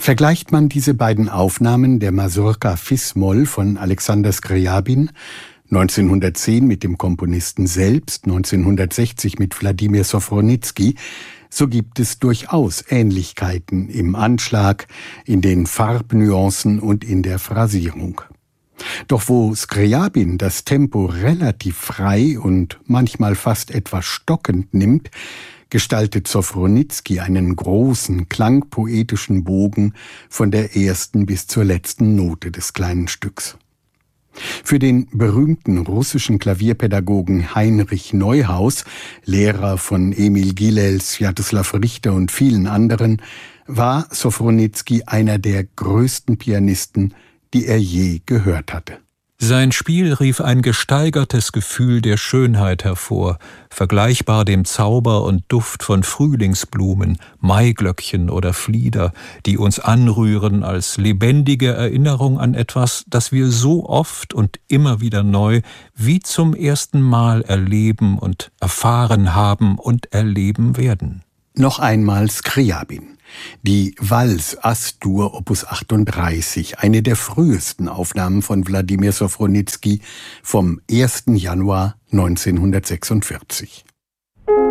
Vergleicht man diese beiden Aufnahmen der Masurka Fis-Moll von Alexander Skrjabin 1910 mit dem Komponisten selbst, 1960 mit Wladimir Sofronizky, so gibt es durchaus Ähnlichkeiten im Anschlag, in den Farbnuancen und in der Phrasierung. Doch wo Skrjabin das Tempo relativ frei und manchmal fast etwas stockend nimmt, gestaltet Sofronizky einen großen, klangpoetischen Bogen von der ersten bis zur letzten Note des kleinen Stücks. Für den berühmten russischen Klavierpädagogen Heinrich Neuhaus, Lehrer von Emil Gilels, Swiatoslaw Richter und vielen anderen, war Sofronizky einer der größten Pianisten, die er je gehört hatte. Sein Spiel rief ein gesteigertes Gefühl der Schönheit hervor, vergleichbar dem Zauber und Duft von Frühlingsblumen, Maiglöckchen oder Flieder, die uns anrühren als lebendige Erinnerung an etwas, das wir so oft und immer wieder neu wie zum ersten Mal erleben und erfahren haben und erleben werden. Noch einmal Skrjabin. Die Valse As-Dur Opus 38, eine der frühesten Aufnahmen von Wladimir Sofronizky vom 1. Januar 1946.